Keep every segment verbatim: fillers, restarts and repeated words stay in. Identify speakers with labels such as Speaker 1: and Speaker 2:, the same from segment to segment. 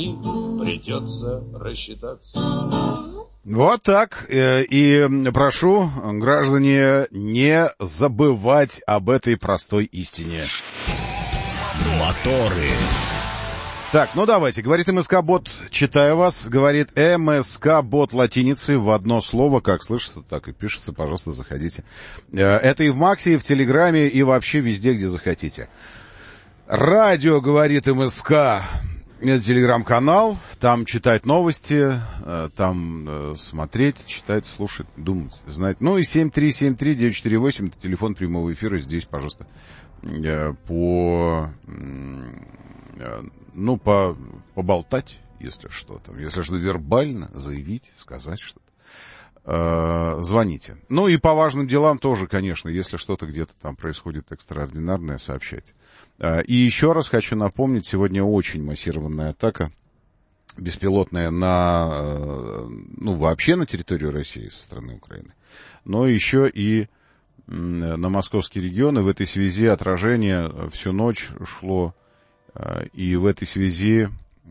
Speaker 1: И придется рассчитаться.
Speaker 2: Вот так. И прошу, граждане, не забывать об этой простой истине.
Speaker 3: Моторы.
Speaker 2: Так, ну давайте. Говорит МСК-бот, читаю вас. Говорит МСК-бот латиницей в одно слово. Как слышится, так и пишется. Пожалуйста, заходите. Это и в Максе, и в Телеграме, и вообще везде, где захотите. Радио, говорит МСК. Это телеграм-канал. Там читать новости, там смотреть, читать, слушать, думать, знать. Ну и семь три семь три девять четыре восемь. Это телефон прямого эфира. Здесь, пожалуйста, по... Ну, по, поболтать, если что там. Если что, вербально заявить, сказать что-то. Э, звоните. Ну, и по важным делам тоже, конечно, если что-то где-то там происходит экстраординарное, сообщайте. Э, и еще раз хочу напомнить, сегодня очень массированная атака беспилотная на, э, ну, вообще на территорию России со стороны Украины, но еще и э, на московский регион. И в этой связи отражение всю ночь шло. И в этой связи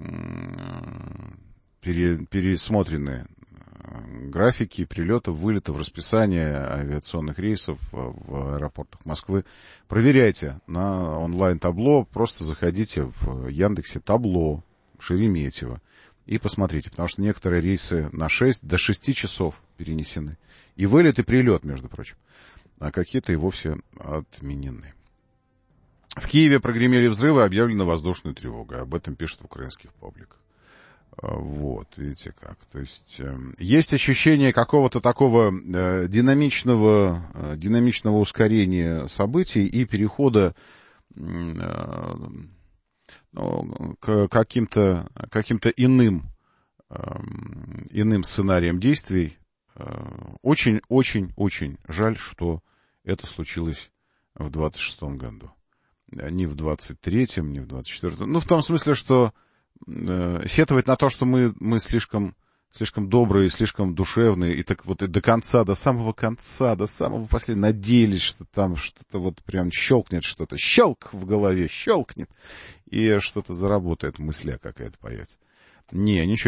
Speaker 2: пере, пересмотрены графики прилетов, вылетов, расписание авиационных рейсов в аэропортах Москвы. Проверяйте на онлайн-табло, просто заходите в Яндексе табло Шереметьево и посмотрите, потому что некоторые рейсы на шесть до шести часов перенесены. И вылет, и прилет, между прочим. А какие-то и вовсе отменены. В Киеве прогремели взрывы, объявлена воздушная тревога. Об этом пишут в украинских пабликах. Вот, видите как. То есть, э, есть ощущение какого-то такого э, динамичного, э, динамичного ускорения событий и перехода э, ну, к каким-то, каким-то иным, э, иным сценариям действий. Очень-очень-очень жаль, что это случилось в двадцать шестом году. Ни в двадцать третьем, ни в двадцать четвёртом. Ну, в том смысле, что э, сетовать на то, что мы, мы слишком, слишком добрые, слишком душевные, и так вот и до конца, до самого конца, до самого последнего надеялись, что там что-то вот прям щелкнет что-то. Щелк в голове, щелкнет, и что-то заработает, мысля какая-то появится. Не, ничего.